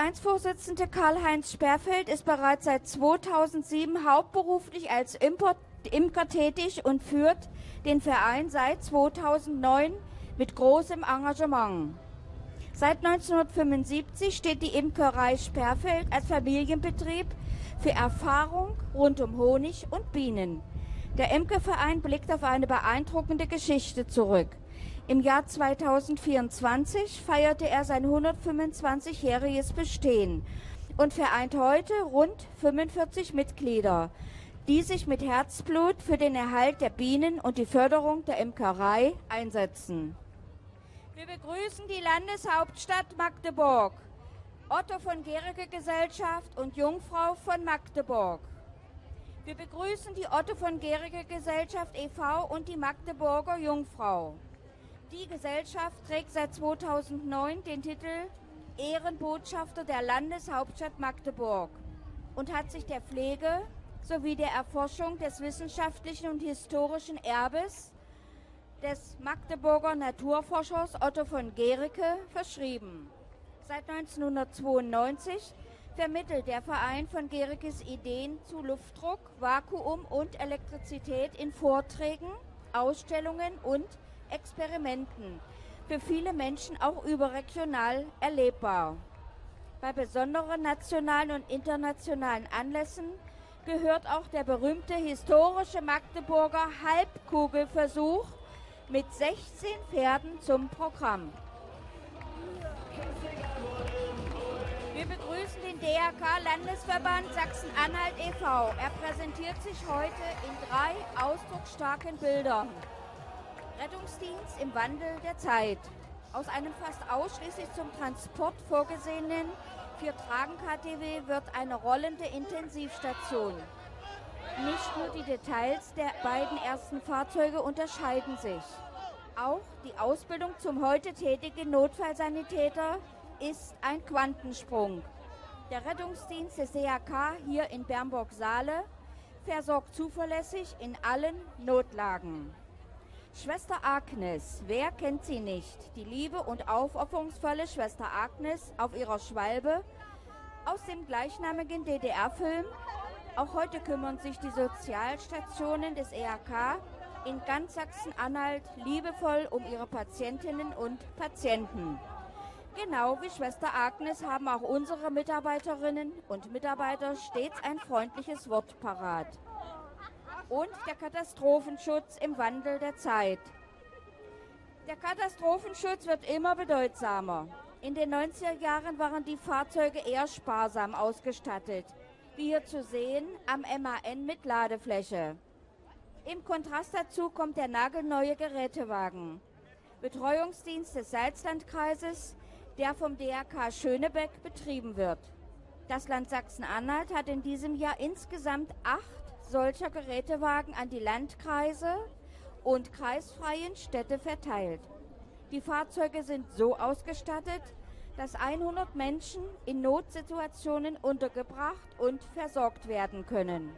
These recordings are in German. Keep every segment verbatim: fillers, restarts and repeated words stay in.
Vereinsvorsitzende Karl-Heinz Sperfeld ist bereits seit zweitausendsieben hauptberuflich als Import Imker tätig und führt den Verein seit zweitausendneun mit großem Engagement. Seit neunzehnhundertfünfundsiebzig steht die Imkerei Sperfeld als Familienbetrieb für Erfahrung rund um Honig und Bienen. Der Imkerverein blickt auf eine beeindruckende Geschichte zurück. Im Jahr zweitausendvierundzwanzig feierte er sein hundertfünfundzwanzigjähriges Bestehen und vereint heute rund fünfundvierzig Mitglieder, die sich mit Herzblut für den Erhalt der Bienen und die Förderung der Imkerei einsetzen. Wir begrüßen die Landeshauptstadt Magdeburg, Otto von Guericke Gesellschaft und Jungfrau von Magdeburg. Wir begrüßen die Otto von Guericke Gesellschaft e V und die Magdeburger Jungfrau. Die Gesellschaft trägt seit zweitausendneun den Titel Ehrenbotschafter der Landeshauptstadt Magdeburg und hat sich der Pflege sowie der Erforschung des wissenschaftlichen und historischen Erbes des Magdeburger Naturforschers Otto von Guericke verschrieben. Seit neunzehnhundertzweiundneunzig vermittelt der Verein von Guerickes Ideen zu Luftdruck, Vakuum und Elektrizität in Vorträgen, Ausstellungen und Experimenten, für viele Menschen auch überregional erlebbar. Bei besonderen nationalen und internationalen Anlässen gehört auch der berühmte historische Magdeburger Halbkugelversuch mit sechzehn Pferden zum Programm. Wir begrüßen den D R K-Landesverband Sachsen-Anhalt e V Er präsentiert sich heute in drei ausdrucksstarken Bildern. Rettungsdienst im Wandel der Zeit. Aus einem fast ausschließlich zum Transport vorgesehenen Vier-Tragen-K T W wird eine rollende Intensivstation. Nicht nur die Details der beiden ersten Fahrzeuge unterscheiden sich. Auch die Ausbildung zum heute tätigen Notfallsanitäter ist ein Quantensprung. Der Rettungsdienst des D R K hier in Bernburg-Saale versorgt zuverlässig in allen Notlagen. Schwester Agnes, wer kennt sie nicht? Die liebe und aufopferungsvolle Schwester Agnes auf ihrer Schwalbe aus dem gleichnamigen D D R-Film. Auch heute kümmern sich die Sozialstationen des E R K in ganz Sachsen-Anhalt liebevoll um ihre Patientinnen und Patienten. Genau wie Schwester Agnes haben auch unsere Mitarbeiterinnen und Mitarbeiter stets ein freundliches Wort parat. Und der Katastrophenschutz im Wandel der Zeit. Der Katastrophenschutz wird immer bedeutsamer. In den neunziger Jahren waren die Fahrzeuge eher sparsam ausgestattet, wie hier zu sehen am M A N mit Ladefläche. Im Kontrast dazu kommt der nagelneue Gerätewagen. Betreuungsdienst des Salzlandkreises, der vom D R K Schönebeck betrieben wird. Das Land Sachsen-Anhalt hat in diesem Jahr insgesamt acht solcher Gerätewagen an die Landkreise und kreisfreien Städte verteilt. Die Fahrzeuge sind so ausgestattet, dass hundert Menschen in Notsituationen untergebracht und versorgt werden können.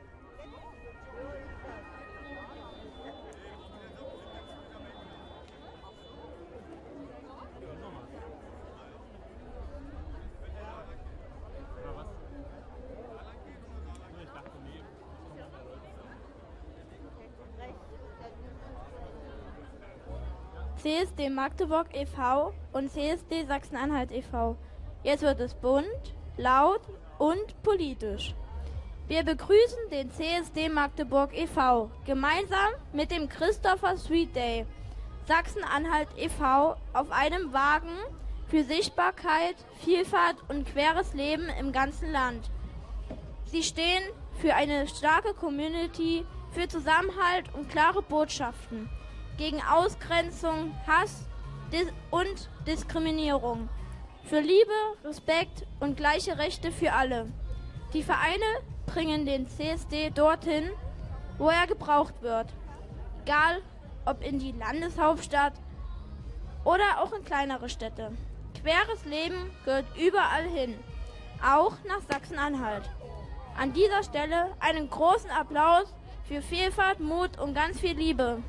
C S D Magdeburg e V und C S D Sachsen-Anhalt e V Jetzt wird es bunt, laut und politisch. Wir begrüßen den C S D Magdeburg e V gemeinsam mit dem Christopher Street Day Sachsen-Anhalt e V auf einem Wagen für Sichtbarkeit, Vielfalt und queres Leben im ganzen Land. Sie stehen für eine starke Community, für Zusammenhalt und klare Botschaften gegen Ausgrenzung, Hass dis- und Diskriminierung, für Liebe, Respekt und gleiche Rechte für alle. Die Vereine bringen den C S D dorthin, wo er gebraucht wird, egal ob in die Landeshauptstadt oder auch in kleinere Städte. Queres Leben gehört überall hin, auch nach Sachsen-Anhalt. An dieser Stelle einen großen Applaus für Vielfalt, Mut und ganz viel Liebe.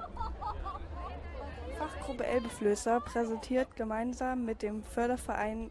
Fachgruppe Elbeflößer präsentiert gemeinsam mit dem Förderverein